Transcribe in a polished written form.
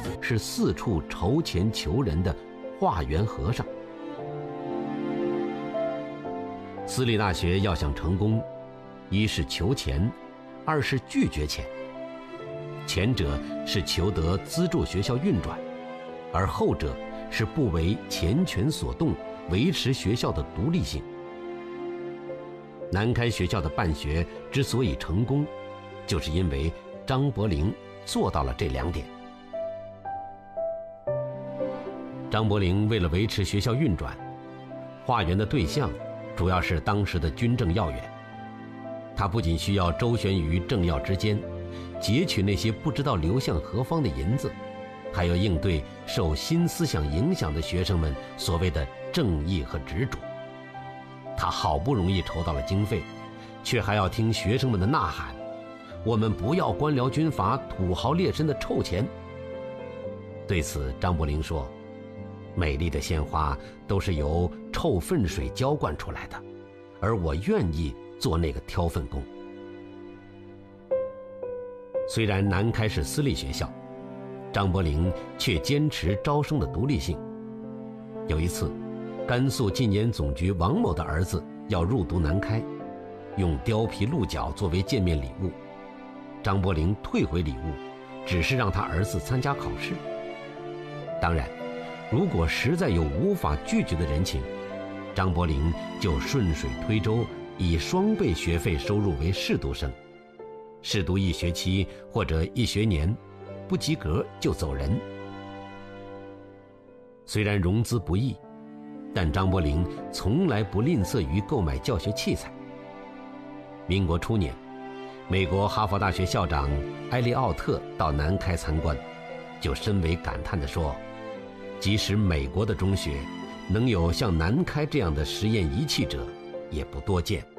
是四处筹钱求人的化缘和尚。私立大学要想成功，一是求钱，二是拒绝钱。前者是求得资助学校运转，而后者是不为钱权所动，维持学校的独立性。南开学校的办学之所以成功，就是因为张伯苓做到了这2点。张伯苓为了维持学校运转，化缘的对象主要是当时的军政要员。他不仅需要周旋于政要之间，截取那些不知道流向何方的银子，还要应对受新思想影响的学生们所谓的正义和执着。他好不容易筹到了经费，却还要听学生们的呐喊：我们不要官僚军阀、土豪劣绅的臭钱。对此，张伯苓说：美丽的鲜花都是由臭粪水浇灌出来的，而我愿意做那个挑粪工。虽然南开是私立学校，张伯苓却坚持招生的独立性。有一次，甘肃禁烟总局王某的儿子要入读南开，用貂皮鹿角作为见面礼物，张伯苓退回礼物，只是让他儿子参加考试。当然，如果实在有无法拒绝的人情，张伯苓就顺水推舟，以双倍学费收入为试读生，试读1学期或者1学年，不及格就走人。虽然融资不易，但张伯苓从来不吝啬于购买教学器材。民国初年，美国哈佛大学校长埃利奥特到南开参观，就深为感叹地说：即使美国的中学能有像南开这样的实验仪器者，也不多见。